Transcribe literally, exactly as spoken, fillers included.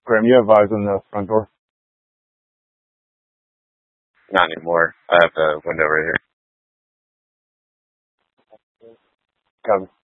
Graham, you have eyes on the front door? Not anymore. I have the window right here. Copy.